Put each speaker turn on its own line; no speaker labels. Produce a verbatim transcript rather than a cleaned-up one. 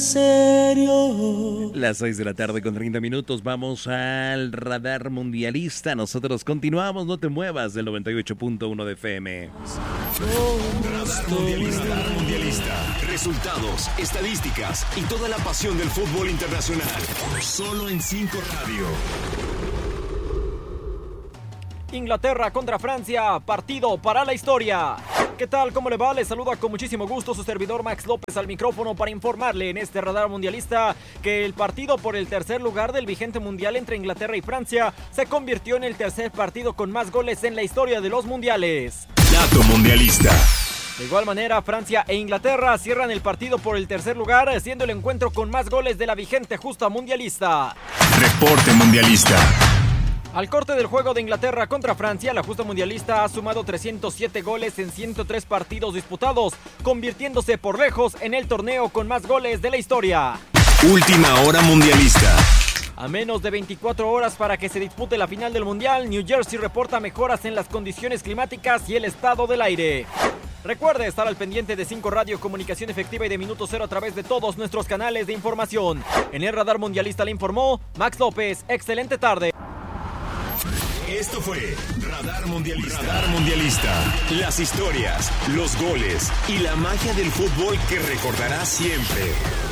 serio.
Las seis de la tarde con treinta minutos, vamos al radar mundialista. Nosotros continuamos, no te muevas, del noventa y ocho punto uno de F M.
Radar mundialista, radar mundialista. Resultados, estadísticas y toda la pasión del fútbol internacional. Solo en cinco Radio.
Inglaterra contra Francia, partido para la historia. ¿Qué tal? ¿Cómo le va? Les saluda con muchísimo gusto su servidor Max López al micrófono para informarle en este radar mundialista que el partido por el tercer lugar del vigente mundial entre Inglaterra y Francia se convirtió en el tercer partido con más goles en la historia de los mundiales.
Dato mundialista.
De igual manera, Francia e Inglaterra cierran el partido por el tercer lugar, siendo el encuentro con más goles de la vigente justa mundialista.
Reporte mundialista.
Al corte del juego de Inglaterra contra Francia, la justa mundialista ha sumado trescientos siete goles en ciento tres partidos disputados, convirtiéndose por lejos en el torneo con más goles de la historia.
Última hora mundialista.
A menos de veinticuatro horas para que se dispute la final del mundial, New Jersey reporta mejoras en las condiciones climáticas y el estado del aire. Recuerde estar al pendiente de cinco Radio, comunicación efectiva y de Minuto Cero a través de todos nuestros canales de información. En el radar mundialista le informó Max López. Excelente tarde.
Esto fue Radar Mundialista. Radar Mundialista. Las historias, los goles y la magia del fútbol que recordarás siempre.